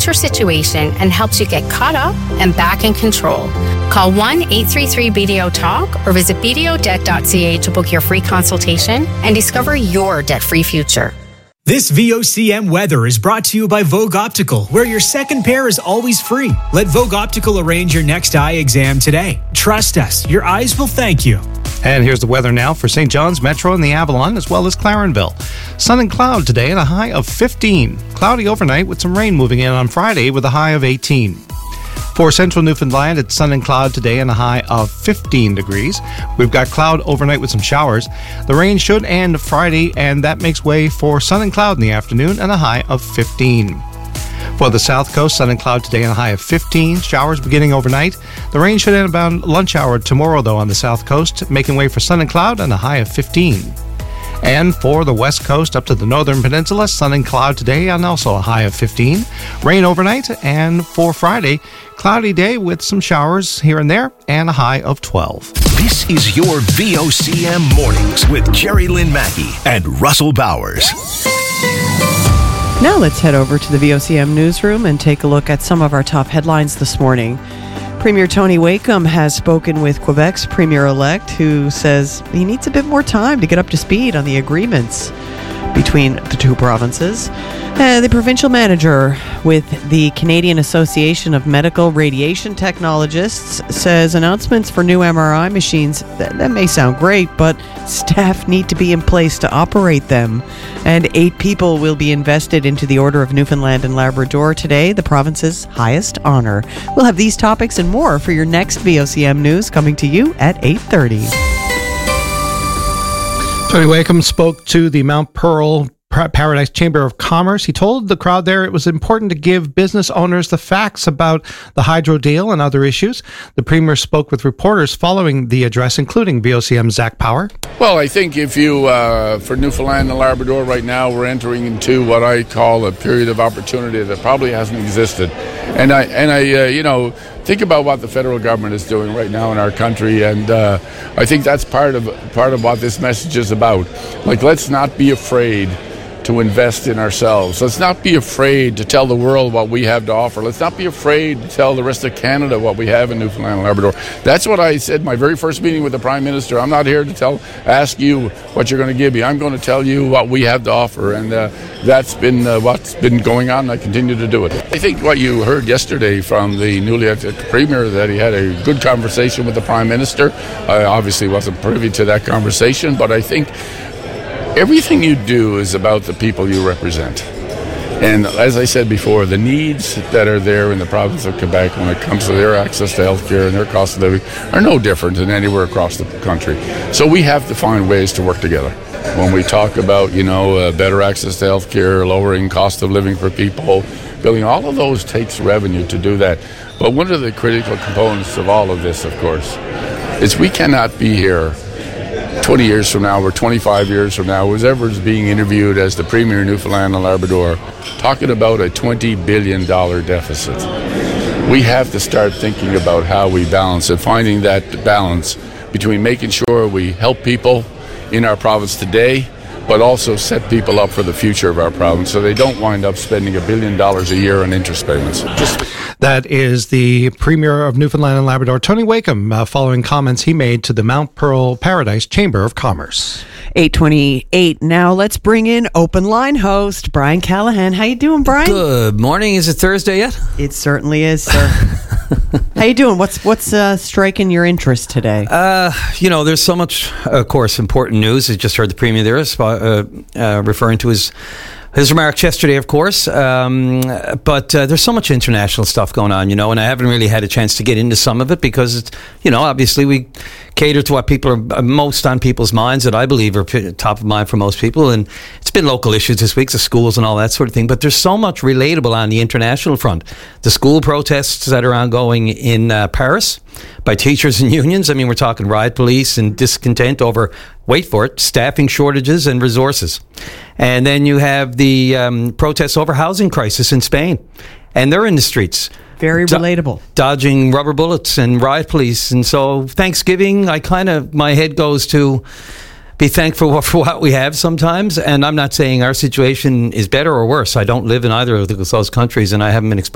your situation and helps you get caught up and back in control. Call 1-833-BDO-TALK or visit bdodebt.ca to book your free consultation and discover your debt-free future. This VOCM weather is brought to you by Vogue Optical, where your second pair is always free. Let Vogue Optical arrange your next eye exam today. Trust us, your eyes will thank you. And here's the weather now for St. John's Metro and the Avalon, as well as Clarenville. Sun and cloud today and a high of 15. Cloudy overnight with some rain moving in on Friday with a high of 18. For central Newfoundland, it's sun and cloud today and a high of 15 degrees. We've got cloud overnight with some showers. The rain should end Friday, and that makes way for sun and cloud in the afternoon and a high of 15. For the south coast, sun and cloud today and a high of 15. Showers beginning overnight. The rain should end about lunch hour tomorrow, though, on the south coast, making way for sun and cloud and a high of 15. And for the west coast up to the northern peninsula, sun and cloud today and also a high of 15. Rain overnight, and for Friday, cloudy day with some showers here and there and a high of 12. This is your VOCM Mornings with Jerry Lynn Mackey and Russell Bowers. Now let's head over to the VOCM newsroom and take a look at some of our top headlines this morning. Premier Tony Wakeham has spoken with Quebec's Premier-elect, who says he needs a bit more time to get up to speed on the agreements between the two provinces. The provincial manager with the Canadian Association of Medical Radiation Technologists says announcements for new MRI machines, that may sound great, but staff need to be in place to operate them. And 8 people will be invested into the Order of Newfoundland and Labrador today, the province's highest honor. We'll have these topics and more for your next VOCM News coming to you at 8:30. Tony Wakeham spoke to the Mount Pearl Paradise Chamber of Commerce. He told the crowd there it was important to give business owners the facts about the hydro deal and other issues. The Premier spoke with reporters following the address, including VOCM's Zach Power. Well, I think if you, for Newfoundland and Labrador right now, we're entering into what I call a period of opportunity that probably hasn't existed. And I think about what the federal government is doing right now in our country, and I think that's part of what this message is about. Like, let's not be afraid to invest in ourselves. Let's not be afraid to tell the world what we have to offer. Let's not be afraid to tell the rest of Canada what we have in Newfoundland and Labrador. That's what I said my very first meeting with the Prime Minister. I'm not here to ask you what you're going to give me. I'm going to tell you what we have to offer, and that's been what's been going on, and I continue to do it. I think what you heard yesterday from the newly elected Premier, that he had a good conversation with the Prime Minister. I obviously wasn't privy to that conversation, but I think everything you do is about the people you represent. And as I said before, the needs that are there in the province of Quebec when it comes to their access to health care and their cost of living are no different than anywhere across the country. So we have to find ways to work together. When we talk about, better access to health care, lowering cost of living for people, building, all of those takes revenue to do that. But one of the critical components of all of this, of course, is we cannot be here 20 years from now or 25 years from now, whoever is being interviewed as the Premier of Newfoundland and Labrador, talking about a $20 billion deficit. We have to start thinking about how we balance and finding that balance between making sure we help people in our province today, but also set people up for the future of our province so they don't wind up spending $1 billion a year on interest payments. That is the Premier of Newfoundland and Labrador, Tony Wakeham, following comments he made to the Mount Pearl Paradise Chamber of Commerce. 8:28. Now let's bring in Open Line host Brian Callahan. How you doing, Brian? Good morning. Is it Thursday yet? It certainly is, sir. How you doing? What's striking your interest today? There's so much, of course, important news. I just heard the Premier there referring to his remarks yesterday, of course, but there's so much international stuff going on, and I haven't really had a chance to get into some of it because, obviously we cater to what people are most on people's minds that I believe are top of mind for most people, and it's been local issues this week, the schools and all that sort of thing, but there's so much relatable on the international front. The school protests that are ongoing in Paris by teachers and unions. I mean, we're talking riot police and discontent over, wait for it, staffing shortages and resources. And then you have the protests over housing crisis in Spain, and they're in the streets. Very relatable. Dodging rubber bullets and riot police. And so Thanksgiving, my head goes to be thankful for what we have sometimes. And I'm not saying our situation is better or worse. I don't live in either of those countries, and I haven't been exposed